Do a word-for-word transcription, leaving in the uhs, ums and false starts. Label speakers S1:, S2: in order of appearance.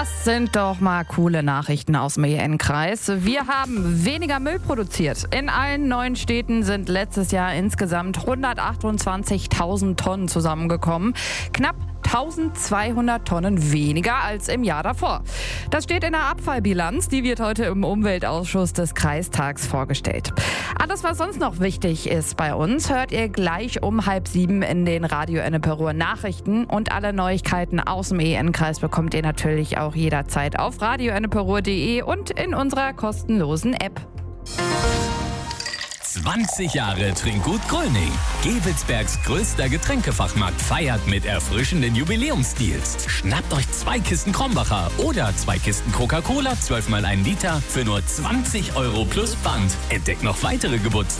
S1: Das sind doch mal coole Nachrichten aus dem E N-Kreis. Wir haben weniger Müll produziert. In allen neuen Städten sind letztes Jahr insgesamt hundertachtundzwanzigtausend Tonnen zusammengekommen. Knapp eintausendzweihundert Tonnen weniger als im Jahr davor. Das steht in der Abfallbilanz, die wird heute im Umweltausschuss des Kreistags vorgestellt. Alles, was sonst noch wichtig ist bei uns, hört ihr gleich um halb sieben in den Radio Ennepe-Ruhr Nachrichten. Und alle Neuigkeiten aus dem E N-Kreis bekommt ihr natürlich auch jederzeit auf radio ennepe ruhr punkt de und in unserer kostenlosen App.
S2: zwanzig Jahre Trinkgut Gröning. Gevelsbergs größter Getränkefachmarkt feiert mit erfrischenden Jubiläumsdeals. Schnappt euch zwei Kisten Krombacher oder zwei Kisten Coca-Cola, zwölf mal ein Liter für nur zwanzig Euro plus Pfand. Entdeckt noch weitere Geburtstagstage